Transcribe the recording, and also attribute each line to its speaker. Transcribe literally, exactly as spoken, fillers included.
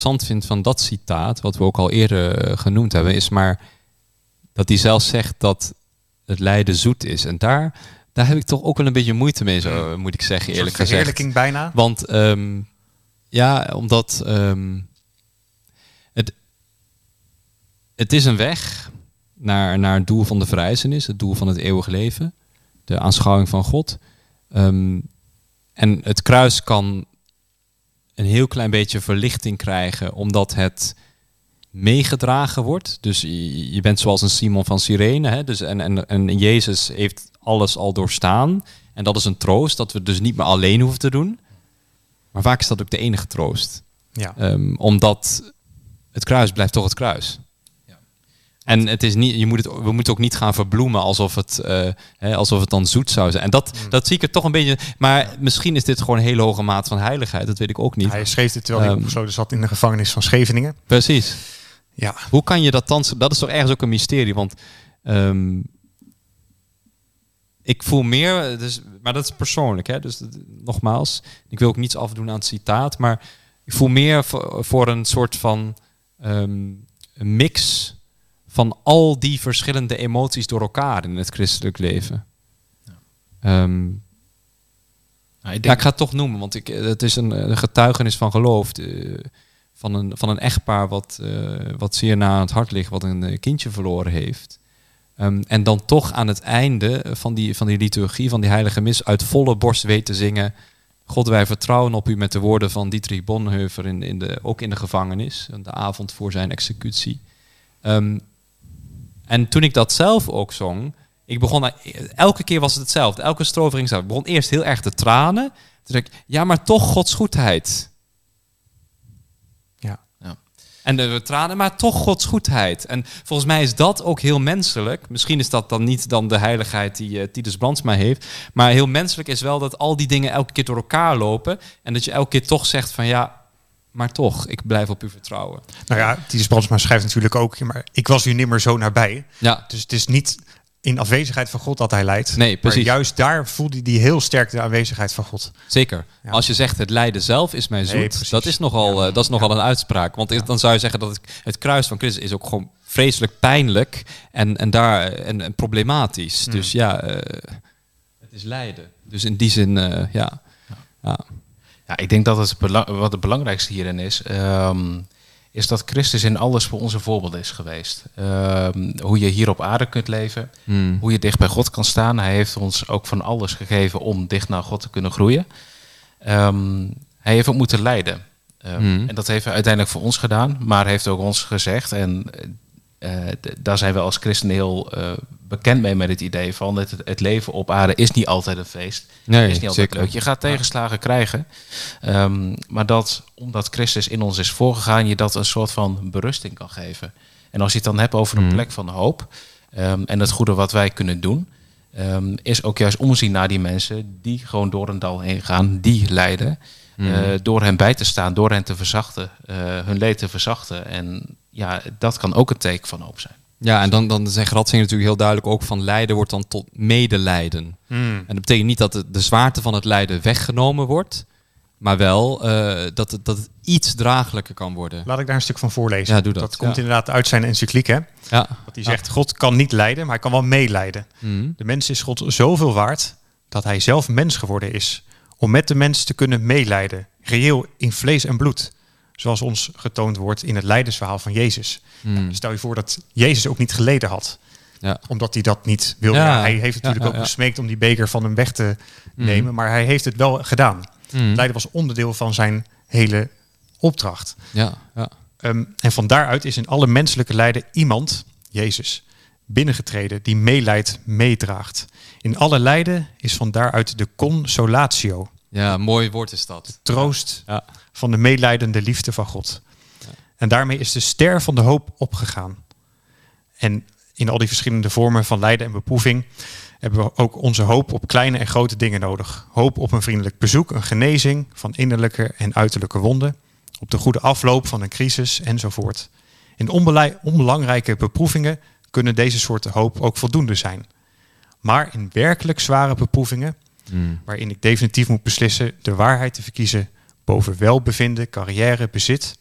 Speaker 1: interessant vind van dat citaat, wat we ook al eerder genoemd hebben, is maar dat hij zelf zegt dat het lijden zoet is. En daar, daar heb ik toch ook wel een beetje moeite mee, zo moet ik zeggen, eerlijk gezegd.
Speaker 2: Verheerlijking bijna.
Speaker 1: Want um, ja, omdat um, het, het is een weg naar, naar het doel van de verrijzenis, het doel van het eeuwige leven, de aanschouwing van God. Um, en het kruis kan een heel klein beetje verlichting krijgen, omdat het meegedragen wordt. Dus je, je bent zoals een Simon van Cyrene. Hè? Dus en, en, en Jezus heeft alles al doorstaan. En dat is een troost, dat we het dus niet meer alleen hoeven te doen. Maar vaak is dat ook de enige troost.
Speaker 2: Ja.
Speaker 1: Um, omdat het kruis blijft toch het kruis. Ja. En het is niet, je moet het, we moeten ook niet gaan verbloemen alsof het, uh, hè, alsof het dan zoet zou zijn. En dat, mm. dat zie ik er toch een beetje. Maar misschien is dit gewoon een hele hoge maat van heiligheid. Dat weet ik ook niet.
Speaker 2: Hij schreef dit terwijl um, hij opgesloten zat in de gevangenis van Scheveningen.
Speaker 1: Precies.
Speaker 2: Ja.
Speaker 1: Hoe kan je dat dan? Dat is toch ergens ook een mysterie. Want um, ik voel meer, dus, maar dat is persoonlijk. Hè? Dus nogmaals, ik wil ook niets afdoen aan het citaat. Maar ik voel meer voor, voor een soort van um, een mix van al die verschillende emoties door elkaar in het christelijk leven. Ja. Um, nou, ik, denk... ja, ik ga het toch noemen, want ik, het is een, een getuigenis van geloof. De, van, een, van een echtpaar wat, uh, wat zeer na het hart ligt, wat een kindje verloren heeft. Um, en dan toch aan het einde van die, van die liturgie, van die heilige mis, uit volle borst weet te zingen: God, wij vertrouwen op u, met de woorden van Dietrich Bonhoeffer, in, in de, ook in de gevangenis, de avond voor zijn executie. Um, en toen ik dat zelf ook zong, ik begon, elke keer was het hetzelfde, elke strovering zelf. Ik begon eerst heel erg te tranen. Toen dacht ik, ja, maar toch Gods goedheid.
Speaker 2: Ja. ja.
Speaker 1: En de tranen, maar toch Gods goedheid. En volgens mij is dat ook heel menselijk. Misschien is dat dan niet dan de heiligheid die uh, Titus Brandsma heeft. Maar heel menselijk is wel dat al die dingen elke keer door elkaar lopen. En dat je elke keer toch zegt van ja, maar toch, ik blijf op u vertrouwen.
Speaker 2: Nou ja, Titus Brandsma schrijft natuurlijk ook, maar ik was u nimmer zo nabij.
Speaker 1: Ja.
Speaker 2: Dus het is niet in afwezigheid van God dat hij lijdt.
Speaker 1: Nee, precies.
Speaker 2: Maar juist daar voelde hij heel sterk de aanwezigheid van God.
Speaker 1: Zeker. Ja. Als je zegt het lijden zelf is mij zoet, nee, dat is nogal, ja. dat is nogal ja. een uitspraak. Want ja. dan zou je zeggen dat het, het kruis van Christus is ook gewoon vreselijk pijnlijk en, en, daar, en, en problematisch. Hmm. Dus ja, uh, het is lijden. Dus in die zin, uh, ja.
Speaker 3: Ja.
Speaker 1: ja.
Speaker 3: Ja, ik denk dat het belang, wat het belangrijkste hierin is, um, is dat Christus in alles voor ons een voorbeeld is geweest. Um, hoe je hier op aarde kunt leven, hmm. hoe je dicht bij God kan staan. Hij heeft ons ook van alles gegeven om dicht naar God te kunnen groeien. Um, hij heeft ook moeten lijden. Um, hmm. En dat heeft hij uiteindelijk voor ons gedaan, maar heeft ook ons gezegd. En uh, d- daar zijn we als christenen heel uh, bekend mee met het idee van het, het leven op aarde is niet altijd een feest.
Speaker 1: Nee,
Speaker 3: het is niet altijd
Speaker 1: zeker.
Speaker 3: leuk. Je gaat tegenslagen krijgen. Um, maar dat, omdat Christus in ons is voorgegaan, je dat een soort van berusting kan geven. En als je het dan hebt over een mm. plek van hoop um, en het goede wat wij kunnen doen, um, is ook juist omzien naar die mensen die gewoon door een dal heen gaan, die lijden. Mm. Uh, door hen bij te staan, door hen te verzachten, uh, hun leed te verzachten. En ja, dat kan ook een teken van hoop zijn.
Speaker 1: Ja, en dan, dan zegt Ratzinger natuurlijk heel duidelijk ook van lijden wordt dan tot medelijden. Mm. En dat betekent niet dat de, de zwaarte van het lijden weggenomen wordt, maar wel uh, dat, het, dat het iets draaglijker kan worden.
Speaker 2: Laat ik daar een stuk van voorlezen.
Speaker 1: Ja, doe dat.
Speaker 2: Dat komt
Speaker 1: ja.
Speaker 2: inderdaad uit zijn encycliek, hè?
Speaker 1: Ja.
Speaker 2: Dat hij zegt, God kan niet lijden, maar hij kan wel meelijden. Mm. De mens is God zoveel waard dat hij zelf mens geworden is, om met de mens te kunnen meelijden, reëel in vlees en bloed. Zoals ons getoond wordt in het lijdensverhaal van Jezus. Hmm. Ja, stel je voor dat Jezus ook niet geleden had. Ja. Omdat hij dat niet wilde. Ja. Ja, hij heeft natuurlijk ja, ja, ook gesmeekt om die beker van hem weg te hmm. nemen. Maar hij heeft het wel gedaan. Hmm. Het lijden was onderdeel van zijn hele opdracht.
Speaker 1: Ja, ja.
Speaker 2: Um, en van daaruit is in alle menselijke lijden iemand, Jezus, binnengetreden die meelijdt, meedraagt. In alle lijden is van daaruit de consolatio.
Speaker 1: Ja, mooi woord is dat.
Speaker 2: De troost
Speaker 1: ja.
Speaker 2: van de meelijdende liefde van God. Ja. En daarmee is de ster van de hoop opgegaan. En in al die verschillende vormen van lijden en beproeving hebben we ook onze hoop op kleine en grote dingen nodig. Hoop op een vriendelijk bezoek, een genezing van innerlijke en uiterlijke wonden, op de goede afloop van een crisis enzovoort. In onbelei- onbelangrijke beproevingen kunnen deze soorten hoop ook voldoende zijn. Maar in werkelijk zware beproevingen, mm. waarin ik definitief moet beslissen de waarheid te verkiezen boven welbevinden, carrière, bezit,